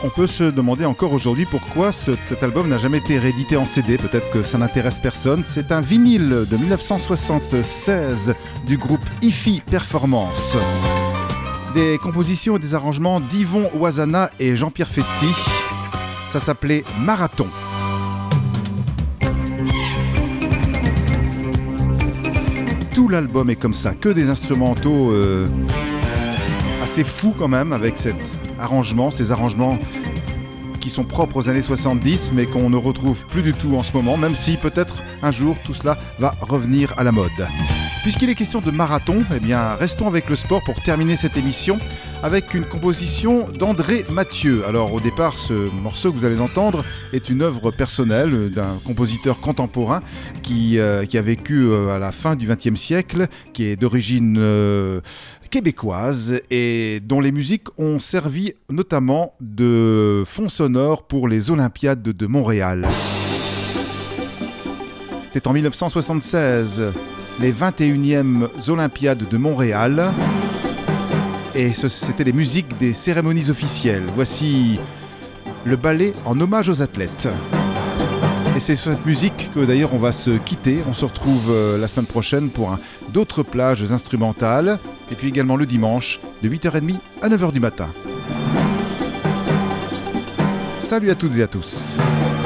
On peut se demander encore aujourd'hui pourquoi cet album n'a jamais été réédité en CD. Peut-être que ça n'intéresse personne. C'est un vinyle de 1976 du groupe Hi-Fi Performance. Des compositions et des arrangements d'Yvon Ouazana et Jean-Pierre Festi. Ça s'appelait Marathon. Tout l'album est comme ça, que des instrumentaux assez fous quand même, avec ces arrangements qui sont propres aux années 70 mais qu'on ne retrouve plus du tout en ce moment, même si peut-être un jour tout cela va revenir à la mode. Puisqu'il est question de marathon, eh bien restons avec le sport pour terminer cette émission avec une composition d'André Mathieu. Alors au départ, ce morceau que vous allez entendre est une œuvre personnelle d'un compositeur contemporain qui a vécu à la fin du XXe siècle, qui est d'origine québécoise et dont les musiques ont servi notamment de fond sonore pour les Olympiades de Montréal. C'était en 1976, les 21e Olympiades de Montréal, et c'était les musiques des cérémonies officielles. Voici le ballet en hommage aux athlètes. Et c'est sur cette musique que d'ailleurs on va se quitter. On se retrouve la semaine prochaine pour d'autres plages instrumentales. Et puis également le dimanche de 8h30 à 9h du matin. Salut à toutes et à tous.